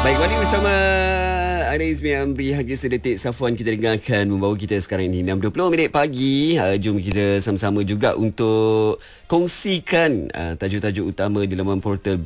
Baik, kembali bersama Ana Izmi Amri. Haji sedetik Safwan kita dengarkan membawa kita sekarang ini 6.20 minit pagi. Jom kita sama-sama juga untuk kongsikan tajuk-tajuk utama di laman portal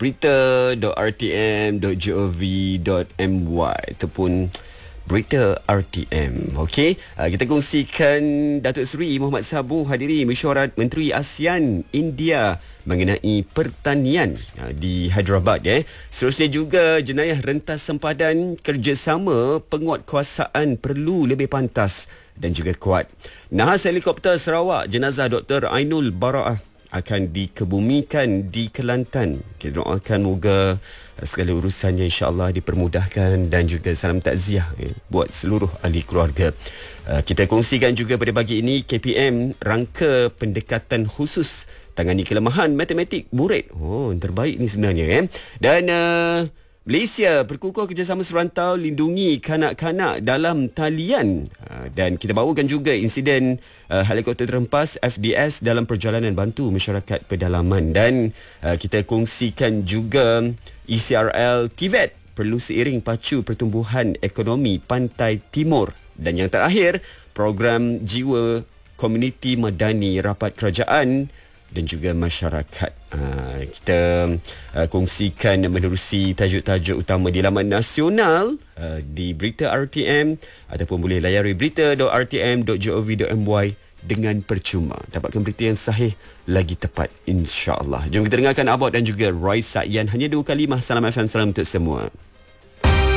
berita.rtm.gov.my ataupun Berita RTM. Okey, kita kongsikan Datuk Seri Muhammad Sabu hadiri mesyuarat Menteri ASEAN India mengenai pertanian di Hyderabad. Seterusnya juga jenayah rentas sempadan, kerjasama penguatkuasaan perlu lebih pantas dan juga kuat. Nahas helikopter Sarawak, jenazah Dr. Ainul Bara'ah akan dikebumikan di Kelantan. Kita doakan moga segala urusannya insya-Allah dipermudahkan dan juga salam takziah buat seluruh ahli keluarga. Kita kongsikan juga pada pagi ini KPM rangka pendekatan khusus tangani kelemahan matematik murid. Terbaik ni sebenarnya. Dan Malaysia berkukuh kerjasama serantau lindungi kanak-kanak dalam talian. Dan kita bawakan juga insiden helikopter terhempas FDS dalam perjalanan bantu masyarakat pedalaman. Dan kita kongsikan juga ECRL TVET perlu seiring pacu pertumbuhan ekonomi Pantai Timur. Dan yang terakhir, program jiwa komuniti madani rapat kerajaan dan juga masyarakat. Kita kongsikan menerusi tajuk-tajuk utama di laman nasional di Berita RTM ataupun boleh layari berita.rtm.gov.my dengan percuma. Dapatkan berita yang sahih lagi tepat insya-Allah. Jom kita dengarkan Abad dan juga Roy Sayan. Hanya 2 kalimah. Salam FM, salam untuk semua.